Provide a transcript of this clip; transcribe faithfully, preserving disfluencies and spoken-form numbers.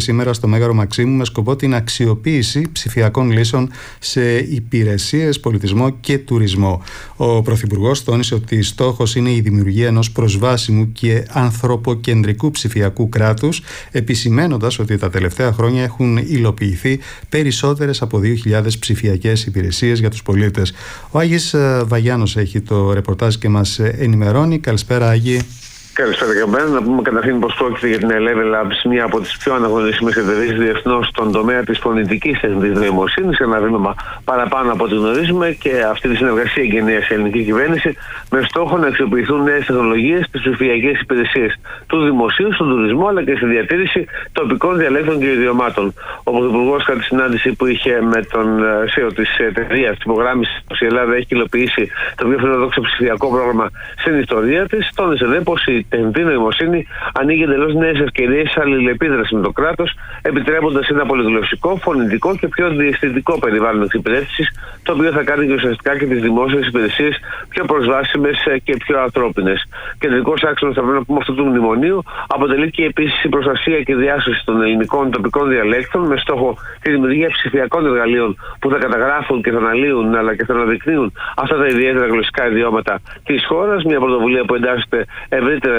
σήμερα στο Μέγαρο Μαξίμου με σκοπό την αξιοποίηση ψηφιακών λύσεων σε υπηρεσίες, πολιτισμό και τουρισμό. Ο Πρωθυπουργός τόνισε ότι στόχος είναι η δημιουργία ενός προσβάσιμου και ανθρωποκεντρικού ψηφιακού κράτους, επισημαίνοντας ότι τα τελευταία χρόνια έχουν υλοποιηθεί περισσότερες από δύο χιλιάδες ψηφιακές υπηρεσίες για τους πολίτες. Ο Άγης Βαγιάνος έχει το ρεπορτάζ και μας ενημερώνει. Καλησπέρα, Άγη. Καλησπέρα και εμένα. Να πούμε καταρχήν πως πρόκειται για την Eleven Labs, μία από τις πιο αναγνωρίσιμες εταιρείες διεθνώς στον τομέα της φωνητικής τεχνητής νοημοσύνης. Ένα βήμα παραπάνω από ό,τι γνωρίζουμε, και αυτή τη συνεργασία εγκαινίασε η ελληνική κυβέρνηση με στόχο να αξιοποιηθούν νέες τεχνολογίες στις ψηφιακές υπηρεσίες του δημοσίου, στον τουρισμό αλλά και στη διατήρηση τοπικών διαλέκτων και ιδιωμάτων. Ο Πρωθυπουργός, κατά τη συνάντηση που είχε με τον σι ι ο της εταιρείας, υπογράμμισε πως η Ελλάδα έχει υλοποιήσει το πιο φιλοδόξο ψηφιακό πρόγραμμα στην ιστορία της. Τόνισε δε πως η τεχνητή νοημοσύνη ανοίγει εντελώς νέες ευκαιρίες αλληλεπίδραση με το κράτος, επιτρέποντας ένα πολυγλωσσικό, φωνητικό και πιο διαισθητικό περιβάλλον εξυπηρέτησης, το οποίο θα κάνει και ουσιαστικά και τις δημόσιες υπηρεσίες πιο προσβάσιμες και πιο ανθρώπινες. Κεντρικός άξονας, θα πρέπει να πούμε, αυτού του μνημονίου αποτελεί και επίσης η προστασία και διάσωση των ελληνικών τοπικών διαλέκτων, με στόχο τη δημιουργία ψηφιακών εργαλείων που θα καταγράφουν και θα αναλύουν αλλά και θα αναδεικνύουν αυτά τα ιδιαίτερα γλωσσικά ιδιώματα της χώρας. Μια πρωτοβουλία που εντάσσεται ευρύτερα